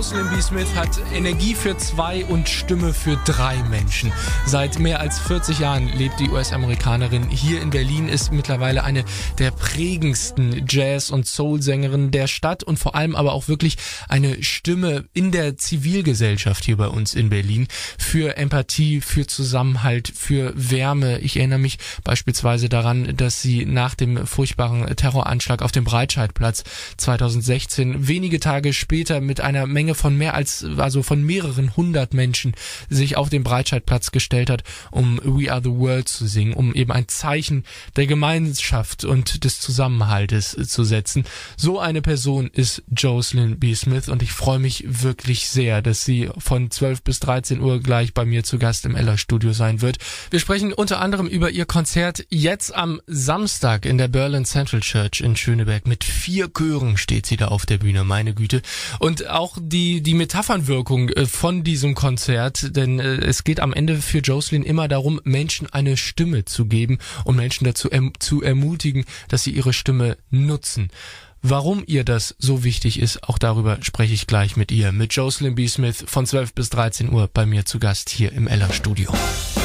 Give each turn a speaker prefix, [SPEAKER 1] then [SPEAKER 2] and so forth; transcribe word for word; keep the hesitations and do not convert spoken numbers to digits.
[SPEAKER 1] Jocelyn B. Smith hat Energie für zwei und Stimme für drei Menschen. Seit mehr als vierzig Jahren lebt die U S-Amerikanerin hier in Berlin, ist mittlerweile eine der prägendsten Jazz- und Soul-Sängerinnen der Stadt und vor allem aber auch wirklich eine Stimme in der Zivilgesellschaft hier bei uns in Berlin für Empathie, für Zusammenhalt, für Wärme. Ich erinnere mich beispielsweise daran, dass sie nach dem furchtbaren Terroranschlag auf dem Breitscheidplatz zweitausendsechzehn wenige Tage später mit einer Menge von mehr als, also von mehreren hundert Menschen sich auf den Breitscheidplatz gestellt hat, um We Are the World zu singen, um eben ein Zeichen der Gemeinschaft und des Zusammenhaltes zu setzen. So eine Person ist Jocelyn B. Smith und ich freue mich wirklich sehr, dass sie von zwölf bis dreizehn Uhr gleich bei mir zu Gast im Ella-Studio sein wird. Wir sprechen unter anderem über ihr Konzert jetzt am Samstag in der Berlin Central Church in Schöneberg. Mit vier Chören steht sie da auf der Bühne, meine Güte. Und auch die die Metaphernwirkung von diesem Konzert, denn äh, es geht am Ende für Jocelyn immer darum, Menschen eine Stimme zu geben und Menschen dazu erm- zu ermutigen, dass sie ihre Stimme nutzen. Warum ihr das so wichtig ist, auch darüber spreche ich gleich mit ihr, mit Jocelyn B. Smith von zwölf bis dreizehn Uhr bei mir zu Gast hier im Ella-Studio.